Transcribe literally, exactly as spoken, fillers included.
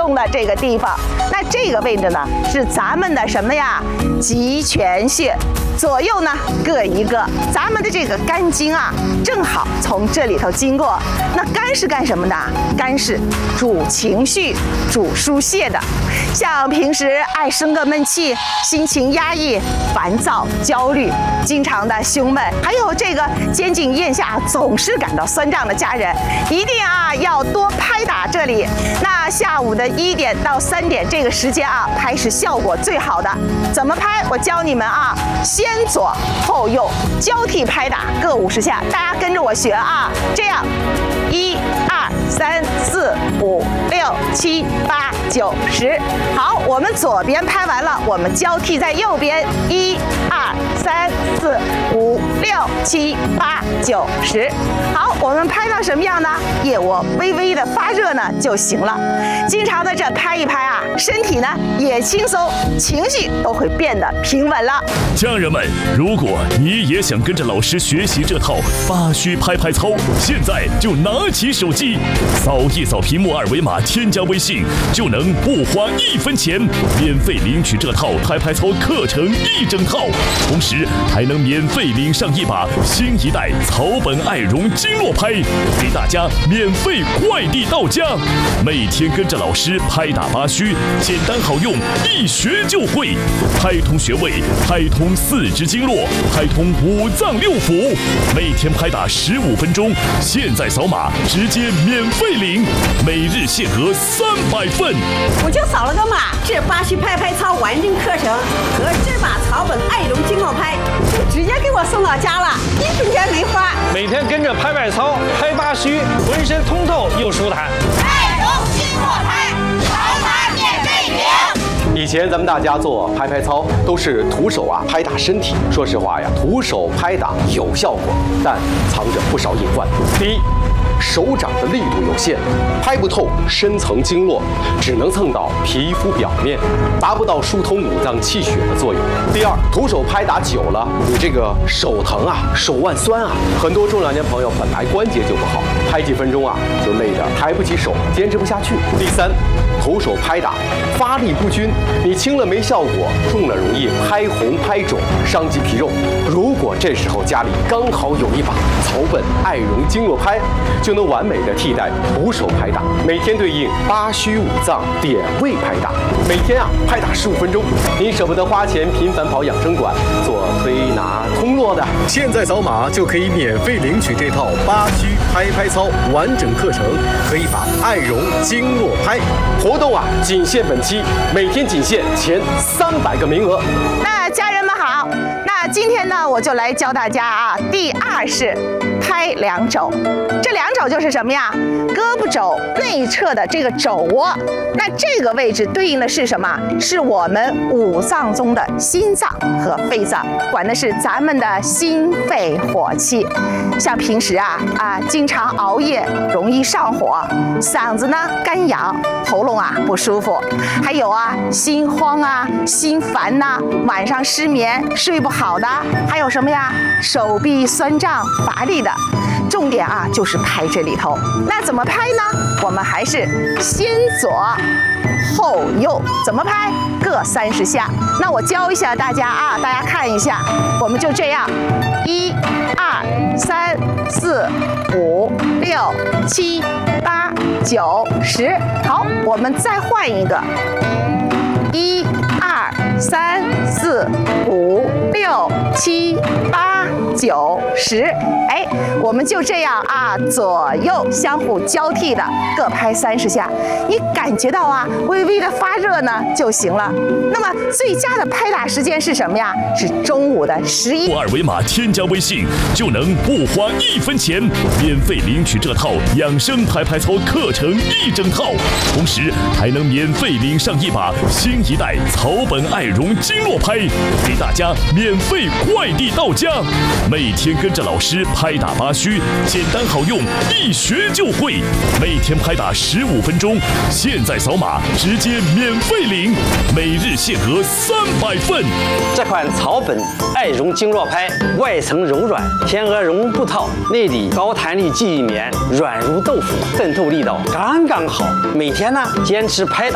用的这个地方。那这个位置呢，是咱们的什么呀？极泉穴。左右呢各一个，咱们的这个肝经啊，正好从这里头经过。那肝是干什么的？肝是主情绪、主疏泄的。像平时爱生个闷气、心情压抑、烦躁、焦虑、经常的胸闷，还有这个肩颈腋下总是感到酸胀的家人，一定啊要多拍打这里。那下午的一点到三点这个时间啊，拍是效果最好的。怎么拍？我教你们啊，先左后右交替拍打，各五十下，大家跟着我学啊。这样，一二三四五六七八九十。好，我们左边拍完了，我们交替在右边，一二三四五六七八九十。好，我们拍到什么样呢？腋窝微微的发热呢就行了。经常的这拍一拍啊，身体呢也轻松，情绪都会变得平稳了。 家人们，如果你也想跟着老师学习这套八虚拍拍操，现在就拿起手机，扫一扫屏幕二维码，添加微信，就能不花一分钱免费领取这套拍拍操课程一整套，同时还能免费领上一把新一代草本爱绒经络拍，给大家免费快递到家。每天跟着老师拍打八虚，简单好用，一学就会，拍通穴位，拍通四肢经络，拍通五脏六腑，每天拍打十五分钟，现在扫码直接免费领，每日限额三百份。 我就扫了个码，这八虚拍拍操完整课程和这把草本爱绒经络拍就直接给我送到家了，一分钱没花。 每天跟着拍拍操，拍八虚，浑身通透又舒坦。 爱绒经络拍，扫码免费领。 以前咱们大家做拍拍操都是徒手啊拍打身体，说实话呀，徒手拍打有效果，但藏着不少隐患。第一，手掌的力度有限，拍不透深层经络，只能蹭到皮肤表面，达不到疏通五脏气血的作用。第二，徒手拍打久了，你这个手疼啊，手腕酸啊，很多中老年朋友本来关节就不好，拍几分钟啊就累得抬不起手，坚持不下去。第三，徒手拍打发力不均，你轻了没效果，重了容易拍红拍肿，伤及皮肉。如果这时候家里刚好有一把草本爱绒经络拍，就能完美的替代徒手拍打，每天对应八虚五脏点位拍打，每天啊拍打十五分钟。您舍不得花钱频繁跑养生馆做推拿通络的， 现在扫码就可以免费领取这套八虚拍拍操完整课程和一把爱绒经络拍。 活动啊仅限本期，每天仅限前三百个名额。 那家人们好，那今天呢我就来教大家啊，第二式拍两肘。这两肘就是什么呀？胳膊肘内侧的这个肘窝，那这个位置对应的是什么？是我们五脏中的心脏和肺脏，管的是咱们的心肺火气。像平时啊啊经常熬夜，容易上火，嗓子呢干痒，喉咙啊不舒服，还有啊心慌啊、心烦呐、啊，晚上失眠睡不好的，还有什么呀？手臂酸胀乏力的。重点啊就是拍这里头。那怎么拍呢？我们还是先左后右，怎么拍？各三十下。那我教一下大家啊，大家看一下，我们就这样，一、二、三、四、五、六、七、八、九、十。好，我们再换一个，一、二、三、四、五、六、七、八、九、十。哎，我们就这样啊，左右相互交替的各拍三十下。你感觉到啊，微微的发热呢就行了。那么最佳的拍打时间是什么呀？是中午的十一。 二维码添加微信，就能不花一分钱免费领取这套养生拍拍操课程一整套，同时还能免费领上一把新一代草本爱绒经络拍，给大家免费快递到家。每天跟着老师拍打八虚，简单好用，一学就会，每天拍打十五分钟，现在扫码直接免费领，每日限额三百份。 这款草本爱绒经络拍，外层柔软，天鹅绒布套，内里高弹力记忆棉，软如豆腐，渗透力道刚刚好。每天呢，坚持拍打